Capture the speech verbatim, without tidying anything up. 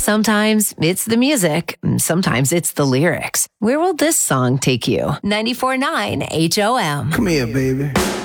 Sometimes it's the music. Sometimes it's the lyrics. Where will this song take you? ninety-four point nine H O M. Come here, baby.